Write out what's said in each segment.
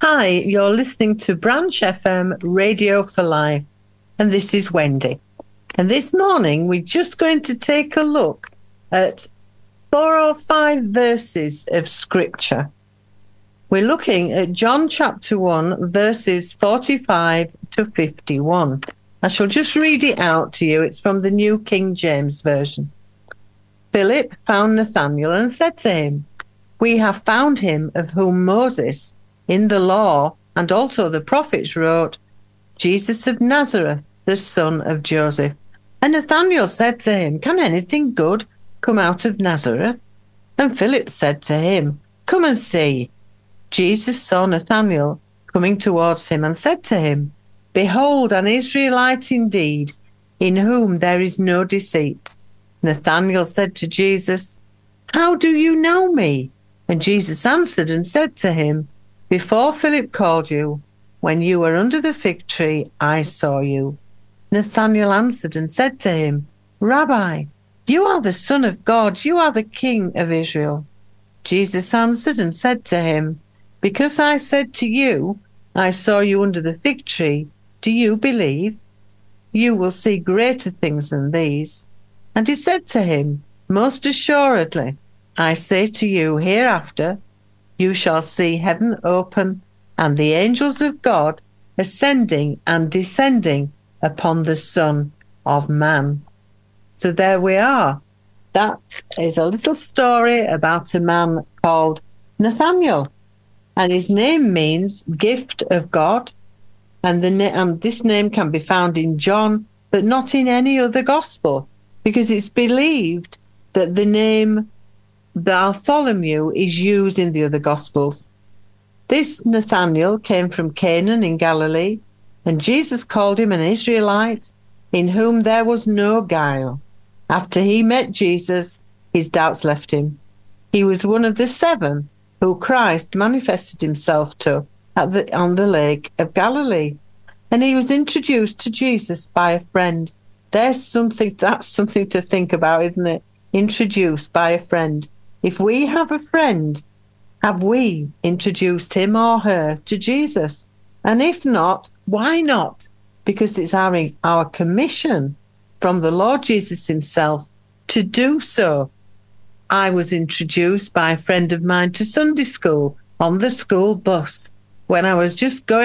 Hi, you're listening to Branch FM Radio for Life, and this is Wendy. And this morning, we're just going to take a look at 4 or 5 verses of Scripture. We're looking at John chapter 1, verses 45 to 51. I shall just read it out to you. It's from the New King James Version. Philip found Nathanael and said to him, "We have found him of whom Moses in the law and also the prophets wrote, Jesus of Nazareth, the son of Joseph." And Nathanael said to him, "Can anything good come out of Nazareth?" And Philip said to him, "Come and see." Jesus saw Nathanael coming towards him and said to him, "Behold, an Israelite indeed, in whom there is no deceit." Nathanael said to Jesus, "How do you know me?" And Jesus answered and said to him, "Before Philip called you, when you were under the fig tree, I saw you." Nathanael answered and said to him, "Rabbi, you are the Son of God, you are the King of Israel." Jesus answered and said to him, "Because I said to you, I saw you under the fig tree, do you believe? You will see greater things than these." And he said to him, "Most assuredly, I say to you, hereafter you shall see heaven open and the angels of God ascending and descending upon the Son of Man." So there we are. That is a little story about a man called Nathanael, and his name means gift of God. And this name can be found in John, but not in any other gospel, because it's believed that the name Bartholomew is used in the other Gospels. This Nathanael came from Canaan in Galilee, and Jesus called him an Israelite in whom there was no guile. After he met Jesus, his doubts left him. He was one of the 7 who Christ manifested himself to on the lake of Galilee, and he was introduced to Jesus by a friend. That's something to think about, isn't it? Introduced by a friend. If we have a friend, have we introduced him or her to Jesus? And if not, why not? Because it's our commission from the Lord Jesus himself to do so. I was introduced by a friend of mine to Sunday school on the school bus when I was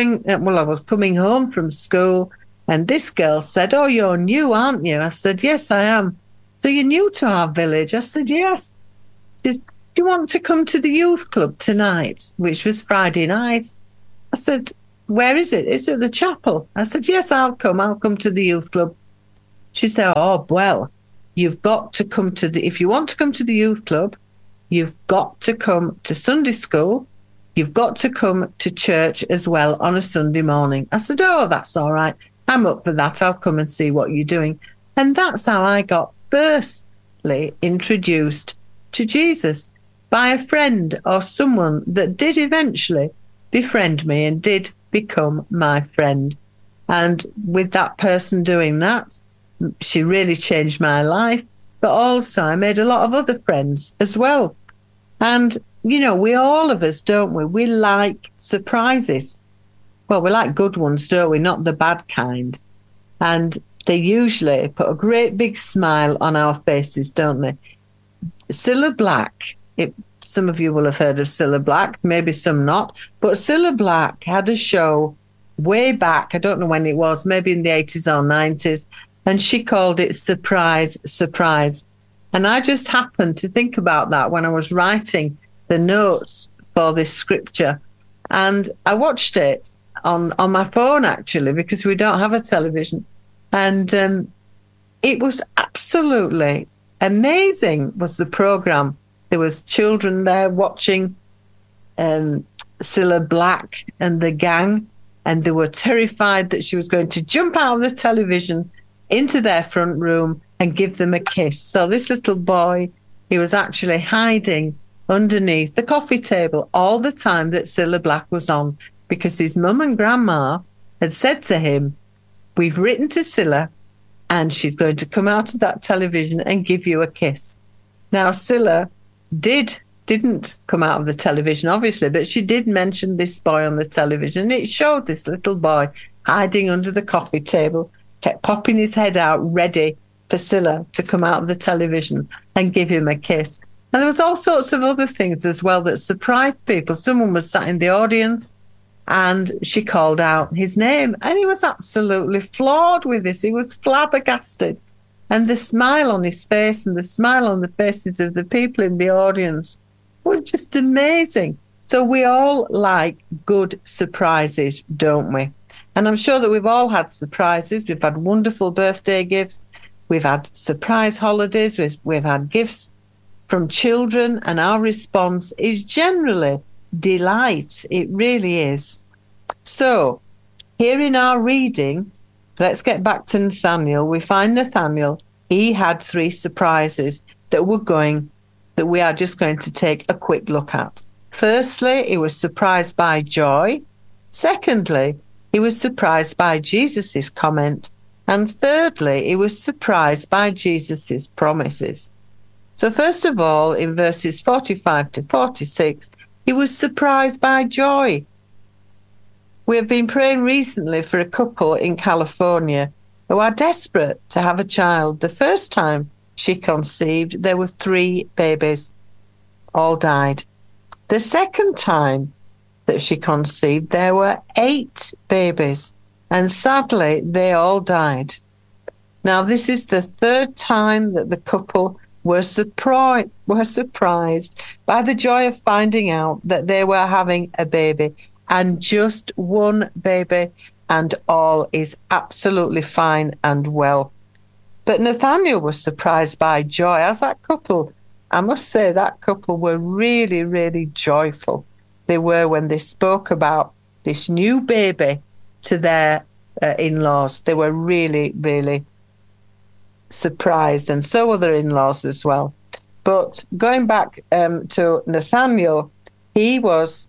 I was coming home from school, and this girl said, "Oh, you're new, aren't you?" I said, "Yes, I am." "So you're new to our village?" I said, "Yes." She said, "Do you want to come to the youth club tonight?" Which was Friday night. I said, "Where is it?" "It's at the chapel." I said, "Yes, I'll come to the youth club." She said, "Oh, well, you've got to come if you want to come to the youth club, you've got to come to Sunday school. You've got to come to church as well on a Sunday morning." I said, "Oh, that's all right. I'm up for that. I'll come and see what you're doing." And that's how I got firstly introduced to Jesus, by a friend or someone that did eventually befriend me and did become my friend. And with that person doing that, she really changed my life. But also I made a lot of other friends as well. And, we all of us, don't we? We like surprises. Well, we like good ones, don't we? Not the bad kind. And they usually put a great big smile on our faces, don't they? Cilla Black, some of you will have heard of Cilla Black, maybe some not, but Cilla Black had a show way back, I don't know when it was, maybe in the 80s or 90s, and she called it Surprise, Surprise. And I just happened to think about that when I was writing the notes for this scripture. And I watched it on my phone, actually, because we don't have a television. And it was absolutely amazing, was the program. There was children there watching Cilla Black and the gang, and they were terrified that she was going to jump out of the television into their front room and give them a kiss. So this little boy, he was actually hiding underneath the coffee table all the time that Cilla Black was on, because his mum and grandma had said to him, "We've written to Cilla and she's going to come out of that television and give you a kiss." Now, Cilla did didn't come out of the television, obviously, but she did mention this boy on the television. And it showed this little boy hiding under the coffee table, kept popping his head out, ready for Scylla to come out of the television and give him a kiss. And there was all sorts of other things as well that surprised people. Someone was sat in the audience and she called out his name, and he was absolutely floored with this. He was flabbergasted. And the smile on his face and the smile on the faces of the people in the audience were just amazing. So we all like good surprises, don't we? And I'm sure that we've all had surprises. We've had wonderful birthday gifts. We've had surprise holidays. We've had gifts from children. And our response is generally delight. It really is. So here in our reading, let's get back to Nathaniel. We find Nathaniel. He had 3 surprises that we are just going to take a quick look at. Firstly, he was surprised by joy. Secondly, he was surprised by Jesus's comment. And thirdly, he was surprised by Jesus's promises. So first of all, in verses 45 to 46, he was surprised by joy. We have been praying recently for a couple in California who are desperate to have a child. The first time she conceived, there were 3 babies, all died. The second time that she conceived, there were 8 babies, and sadly, they all died. Now, this is the 3rd time that the couple were surprised by the joy of finding out that they were having a baby, and just 1 baby, and all is absolutely fine and well. But Nathaniel was surprised by joy, as that couple, I must say, that couple were really, really joyful. They were when they spoke about this new baby to their in-laws. They were really, really surprised, and so were their in-laws as well. But going back to Nathaniel, he was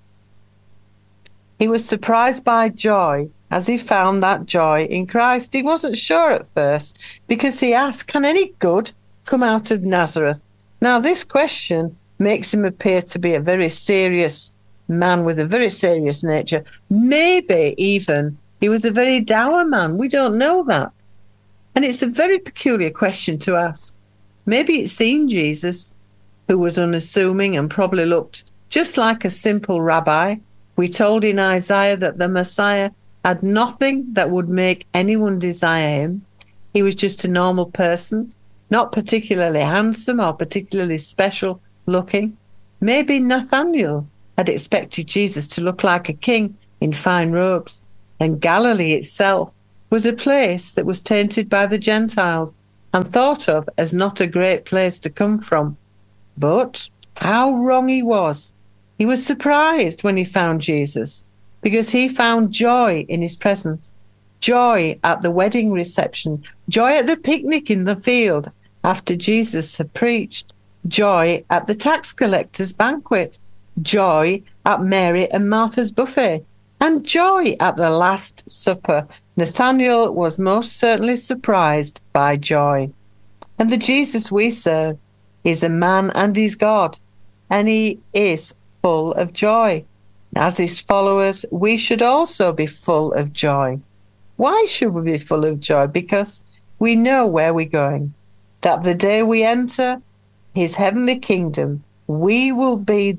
surprised by joy as he found that joy in Christ. He wasn't sure at first because he asked, can any good come out of Nazareth? Now, this question makes him appear to be a very serious man with a very serious nature. Maybe even he was a very dour man. We don't know that. And it's a very peculiar question to ask. Maybe it seemed Jesus, who was unassuming and probably looked just like a simple rabbi. We told in Isaiah that the Messiah had nothing that would make anyone desire him. He was just a normal person, not particularly handsome or particularly special looking. Maybe Nathaniel had expected Jesus to look like a king in fine robes, and Galilee itself was a place that was tainted by the Gentiles and thought of as not a great place to come from. But how wrong he was. He was surprised when he found Jesus because he found joy in his presence, joy at the wedding reception, joy at the picnic in the field after Jesus had preached, joy at the tax collector's banquet, joy at Mary and Martha's buffet, and joy at the Last Supper. Nathaniel was most certainly surprised by joy. And the Jesus we serve is a man and he's God, and he is full of joy. As his followers, we should also be full of joy. Why should we be full of joy? Because we know where we're going, that the day we enter his heavenly kingdom, we will be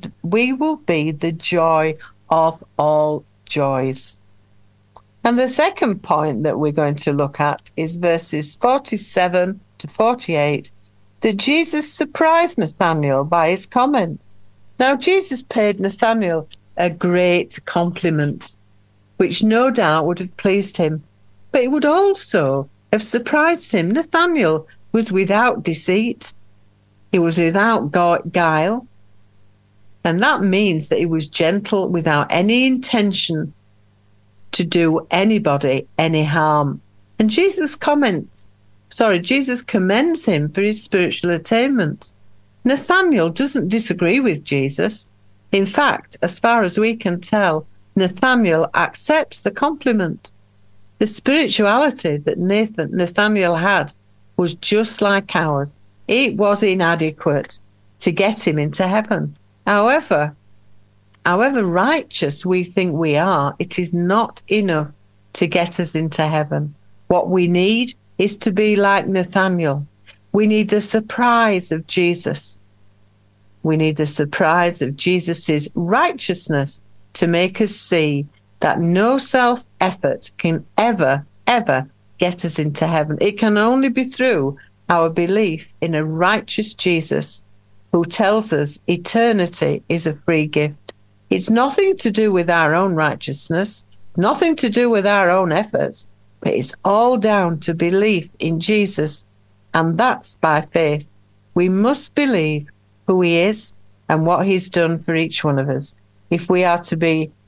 the joy of all joys. And the second point that we're going to look at is verses 47 to 48, that Jesus surprised Nathanael by his comment. Now, Jesus paid Nathanael a great compliment, which no doubt would have pleased him, but it would also have surprised him. Nathanael was without deceit. He was without guile. And that means that he was gentle without any intention to do anybody any harm. And Jesus commends Jesus commends him for his spiritual attainments. Nathanael doesn't disagree with Jesus. In fact, as far as we can tell, Nathanael accepts the compliment. The spirituality that Nathanael had was just like ours. It was inadequate to get him into heaven. However, however righteous we think we are, it is not enough to get us into heaven. What we need is to be like Nathaniel. We need the surprise of Jesus. We need the surprise of Jesus's righteousness to make us see that no self-effort can ever get us into heaven. It can only be through our belief in a righteous Jesus who tells us eternity is a free gift. It's nothing to do with our own righteousness, nothing to do with our own efforts, but it's all down to belief in Jesus, and that's by faith. We must believe who he is and what he's done for each one of us. If we are to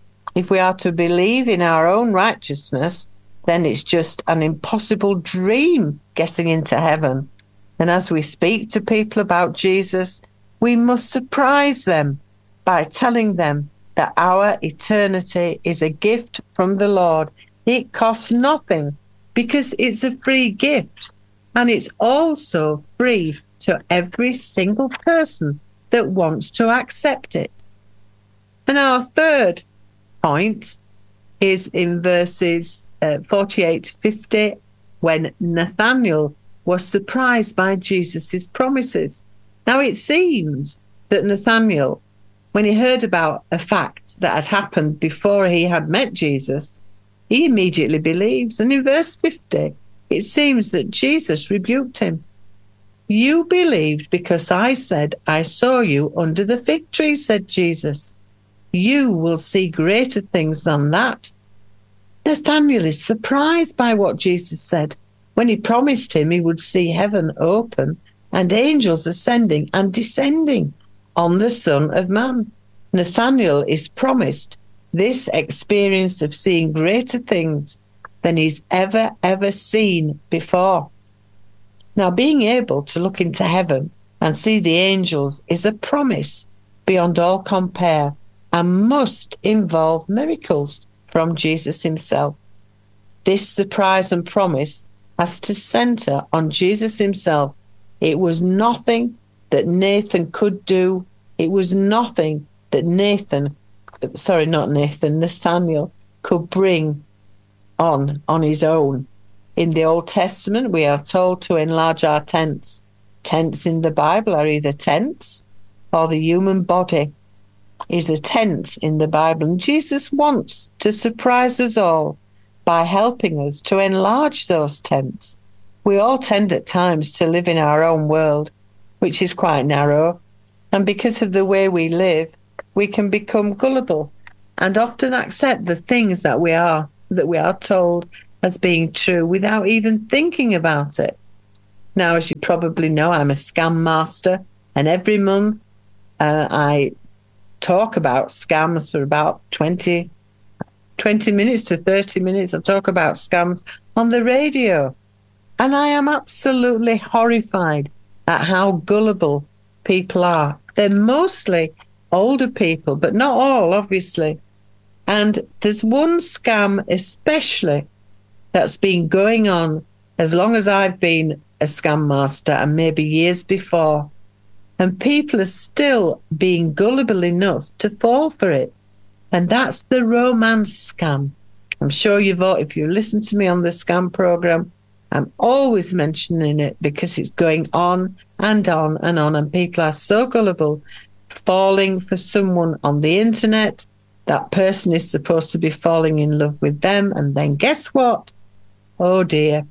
believe in our own righteousness, then it's just an impossible dream getting into heaven. And as we speak to people about Jesus, we must surprise them by telling them that our eternity is a gift from the Lord. It costs nothing because it's a free gift, and it's also free to every single person that wants to accept it. And our third point is in verses 48 to 50, when Nathanael was surprised by Jesus's promises. Now it seems that Nathanael, when he heard about a fact that had happened before he had met Jesus, he immediately believes. And in verse 50, it seems that Jesus rebuked him. You believed because I said, I saw you under the fig tree, said Jesus. You will see greater things than that. Nathanael is surprised by what Jesus said when he promised him he would see heaven open and angels ascending and descending on the Son of Man. Nathanael is promised this experience of seeing greater things than he's ever seen before. Now, being able to look into heaven and see the angels is a promise beyond all compare and must involve miracles from Jesus himself. This surprise and promise has to center on Jesus himself. It was nothing that Nathan could do. It was nothing that Nathanael could bring on his own. In the Old Testament, we are told to enlarge our tents. Tents in the Bible are either tents or the human body is a tent in the Bible. And Jesus wants to surprise us all by helping us to enlarge those tents. We all tend at times to live in our own world, which is quite narrow. And because of the way we live, we can become gullible and often accept the things that we are told as being true without even thinking about it. Now, as you probably know, I'm a scam master, and every month I talk about scams for about 20 minutes to 30 minutes. I talk about scams on the radio, and I am absolutely horrified at how gullible people are. They're mostly older people, but not all, obviously. And there's one scam especially that's been going on as long as I've been a scam master and maybe years before. And people are still being gullible enough to fall for it. And that's the romance scam. I'm sure if you listen to me on the scam program, I'm always mentioning it because it's going on and on and on. And people are so gullible, falling for someone on the internet. That person is supposed to be falling in love with them. And then guess what? Oh dear,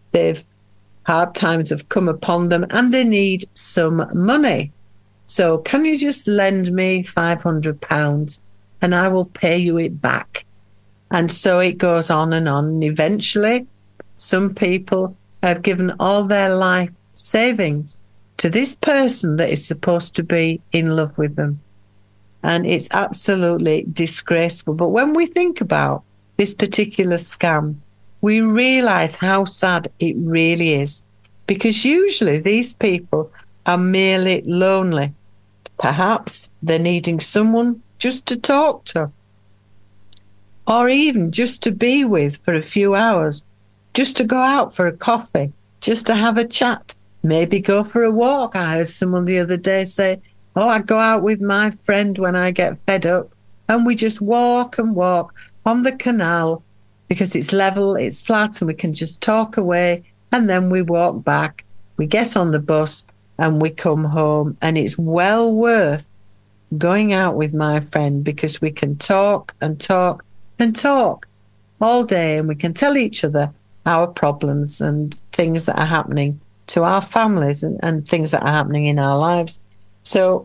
hard times have come upon them and they need some money. So can you just lend me £500 and I will pay you it back? And so it goes on. And eventually, some people have given all their life savings to this person that is supposed to be in love with them. And it's absolutely disgraceful. But when we think about this particular scam, we realize how sad it really is, because usually these people are merely lonely. Perhaps they're needing someone just to talk to, or even just to be with for a few hours, just to go out for a coffee, just to have a chat, maybe go for a walk. I heard someone the other day say Oh, I go out with my friend when I get fed up, and we just walk and walk on the canal because it's level, it's flat, and we can just talk away. And then we walk back, we get on the bus, and we come home. And it's well worth going out with my friend because we can talk and talk and talk all day, and we can tell each other our problems and things that are happening to our families and things that are happening in our lives. So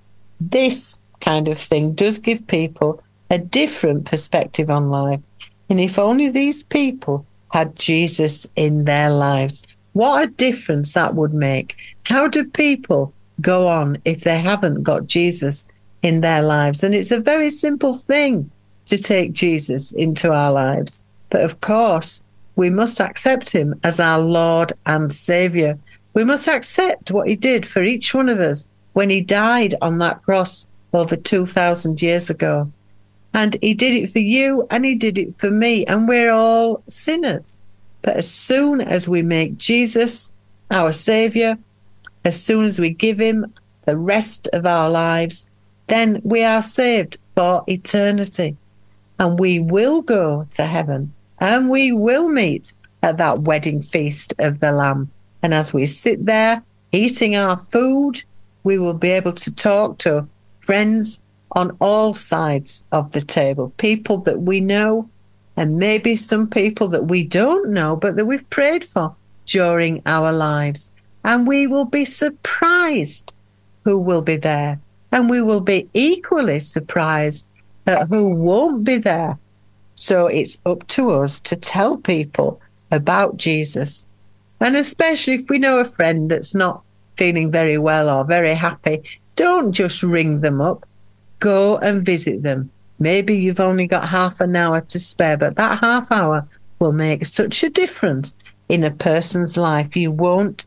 this kind of thing does give people a different perspective on life. And if only these people had Jesus in their lives, what a difference that would make. How do people go on if they haven't got Jesus in their lives? And it's a very simple thing to take Jesus into our lives. But of course, we must accept him as our Lord and Saviour. We must accept what he did for each one of us when he died on that cross over 2,000 years ago. And he did it for you and he did it for me. And we're all sinners. But as soon as we make Jesus our Saviour, as soon as we give him the rest of our lives, then we are saved for eternity. And we will go to heaven and we will meet at that wedding feast of the Lamb. And as we sit there eating our food, we will be able to talk to friends on all sides of the table, people that we know, and maybe some people that we don't know, but that we've prayed for during our lives. And we will be surprised who will be there. And we will be equally surprised at who won't be there. So it's up to us to tell people about Jesus. And especially if we know a friend that's not feeling very well or very happy, don't just ring them up. Go and visit them. Maybe you've only got half an hour to spare, but that half hour will make such a difference in a person's life. You won't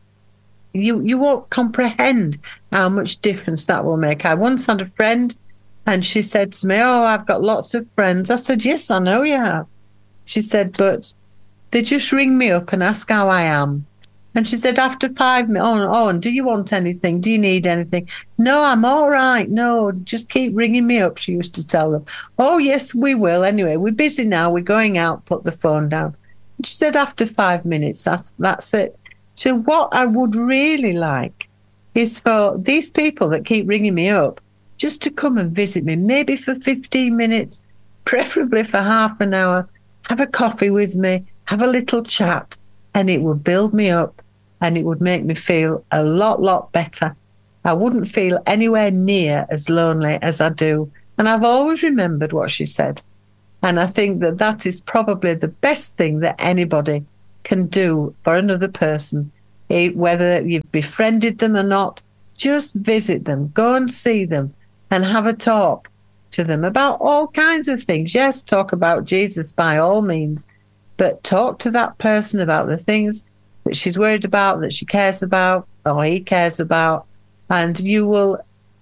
comprehend how much difference that will make. I once had a friend and she said to me, "Oh, I've got lots of friends." I said, "Yes, I know you have." She said, "But they just ring me up and ask how I am." And she said, after 5 minutes, and do you want anything? Do you need anything? "No, I'm all right. No, just keep ringing me up," she used to tell them. "Oh, yes, we will. Anyway, we're busy now. We're going out. Put the phone down." And she said, after 5 minutes, that's it. So what I would really like is for these people that keep ringing me up just to come and visit me, maybe for 15 minutes, preferably for half an hour, have a coffee with me, have a little chat, and it would build me up and it would make me feel a lot better. I wouldn't feel anywhere near as lonely as I do. And I've always remembered what she said. And I think that that is probably the best thing that anybody can do for another person, whether you've befriended them or not. Just visit them, go and see them, and have a talk to them about all kinds of things. Yes, talk about Jesus by all means, but talk to that person about the things that she's worried about, that she cares about, or he cares about, and you will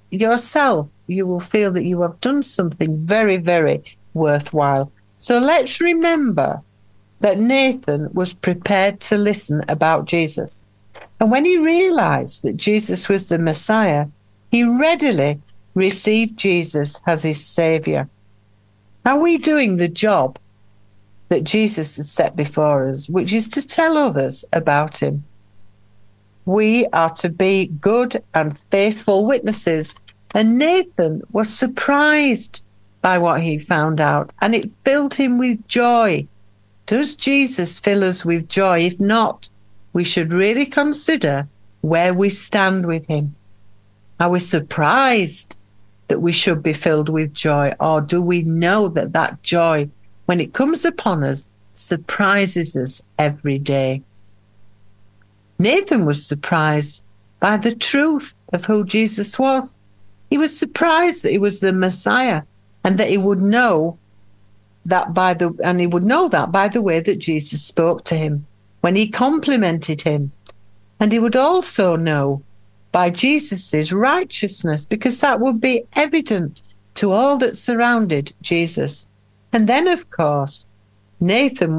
feel that you have done something very, very worthwhile. So let's remember that Nathan was prepared to listen about Jesus. And when he realized that Jesus was the Messiah, he readily received Jesus as his Savior. Are we doing the job that Jesus has set before us, which is to tell others about him? We are to be good and faithful witnesses. And Nathan was surprised by what he found out, and it filled him with joy. Does Jesus fill us with joy? If not, we should really consider where we stand with him. Are we surprised that we should be filled with joy, or do we know that that joy, when it comes upon us, surprises us every day? Nathan was surprised by the truth of who Jesus was. He was surprised that he was the Messiah, and that he would know that by the way that Jesus spoke to him when he complimented him. And he would also know by Jesus's righteousness, because that would be evident to all that surrounded Jesus. And then, of course, Nathaniel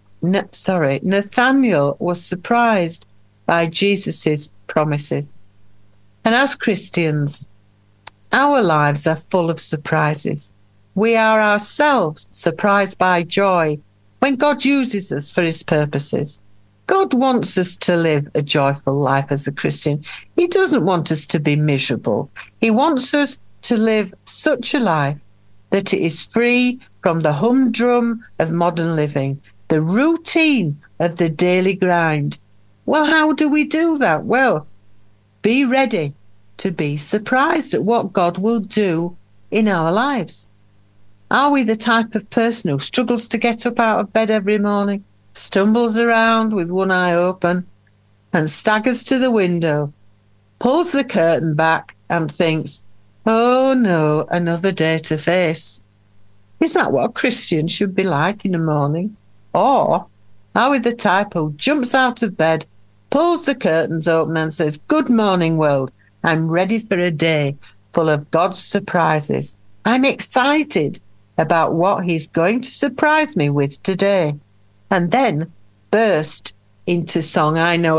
was surprised by Jesus's promises. And as Christians, Our lives are full of surprises. We are ourselves surprised by joy when God uses us for his purposes. God wants us to live a joyful life as a Christian. He doesn't want us to be miserable. He wants us to live such a life that it is free from the humdrum of modern living, the routine of the daily grind. Well, how do we do that? Well, be ready to be surprised at what God will do in our lives. Are we the type of person who struggles to get up out of bed every morning, stumbles around with one eye open, and staggers to the window, pulls the curtain back and thinks, oh no, another day to face? Is that what a Christian should be like in the morning? Or are we the type who jumps out of bed, pulls the curtains open and says, good morning, world. I'm ready for a day full of God's surprises. I'm excited about what he's going to surprise me with today. And then burst into song. I know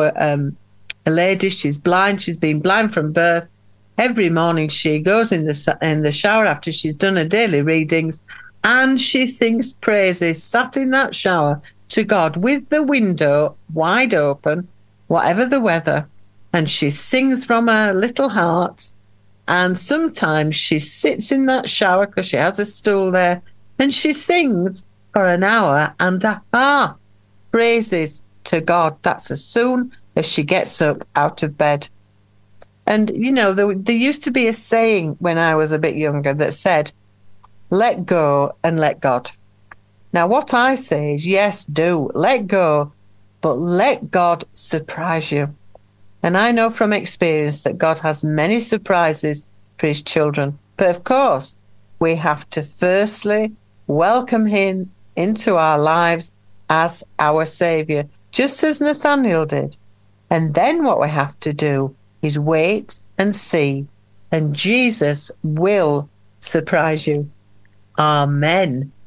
a lady, she's blind. She's been blind from birth. Every morning she goes in the shower after she's done her daily readings, and she sings praises, sat in that shower, to God with the window wide open, whatever the weather, and she sings from her little heart. And sometimes she sits in that shower because she has a stool there, and she sings for an hour and a half praises to God. That's as soon as she gets up out of bed. And, you know, there used to be a saying when I was a bit younger that said, let go and let God. Now, what I say is, yes, do. Let go, but let God surprise you. And I know from experience that God has many surprises for his children. But of course, we have to firstly welcome him into our lives as our Saviour, just as Nathaniel did. And then what we have to do is wait and see, and Jesus will surprise you. Amen.